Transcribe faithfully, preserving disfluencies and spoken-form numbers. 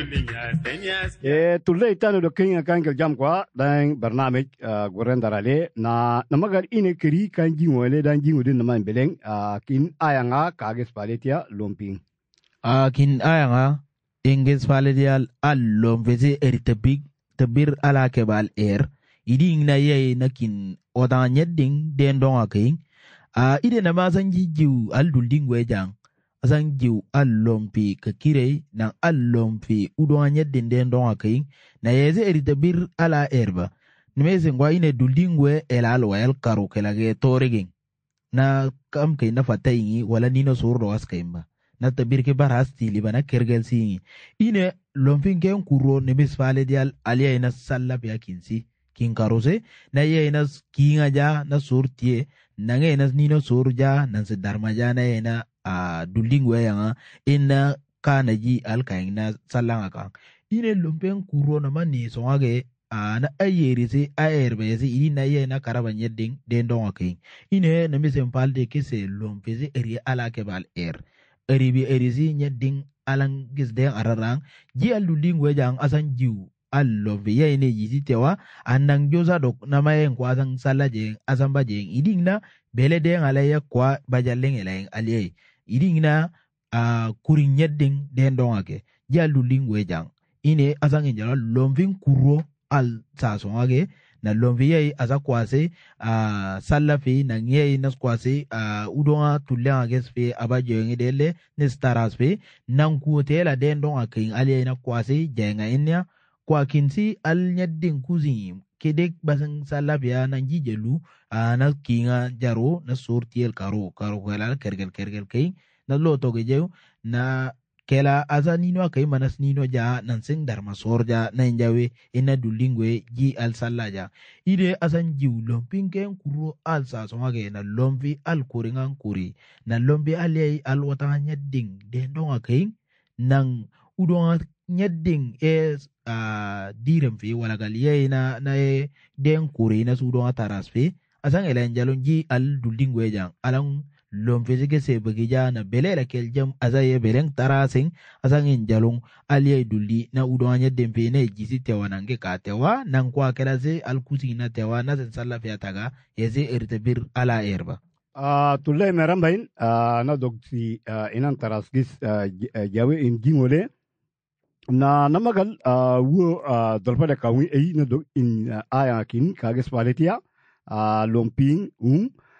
e tulle tano do kenya kan ke jam kwa dan barnamij goren darale na namagal ine kiri kan jingole dan jingudin naman beleng kin ayanga kages paletia lomping a kin ayanga inges paletial allom veze eritabig tabir ala kebal air iding na ye nakin odan yedding den don aking a ide na mazan jijiu aldulding wejang asan jiu allompi kakire na allompi udon yedding den don aking na yeze eritabir ala erba nimeze ngwa ine duldingwe el alwa el karo kelage toreging na kam kay na fatayingi wala nino surdo askaimba na tabir ke bar hastili bana kergel singi ine lompin ken kuro nemis fale dial alia ina sallap ya kinsi kin karose na ye ina kinga ja na surtie na nge ina nino surja na se darmaja na ina a dullingwe yanga ina kana ji alkain na sallanga kan ine lompin kuro na mani sonage na ayeri se ayerbe se ini na ye na karaban yedding den don akin ine na misen palde kese lompese eri ala kebal er eribi erisi nyedding alang gisden ararang ji aluling wejang asan jiu allo ye ne yisi tewa anang joza dok na mayen kwa asang salaje asang bajeng iding na bele den alaya kwa bajaleng eleng aliye iding na a kuring nyedding den don ake ji aluling wejang ine asang injala lomving kuro al sasongage na lomviye aza kwase a sallafi na ngiye nas kwase a udonga tulenga gesfe abajo ngedele ne starasfe nan kuotela den don akin ali na kwase jenga inya kwa kinsi al nyaddin kuzi kedek basan sallafiya nan jijelu a na kinga jaro na sortiel karo karo kala kergel kergel kay na loto gejew na kela aza nino kay manas nino ja nanseng dharma sorja na injawe ina dulingwe ji al sallaja ide asan jiw lompin ken kuro al sa songa na lomvi al kuringan kuri na lombi aliyai al wata nyadding den donga kay nang udonga nyadding e a direm fi wala galiye na na e den kuri na sudonga tarasfe asan elen jalon ji al dulingwe jang alang lom fizike se bagija na belela kel jam azaye beleng tarasing asangin jalung aliye duli na udonanya dempe na jisi tewa nange ka tewa nang kwa kelase alkusi na tewa na sen salla fiataga yeze ertabir ala erba a tulle merambain na dogsi inan tarasgis jawe in jingole na namagal wo dolpade kawi ei na dog in aya kin kages paletia lomping um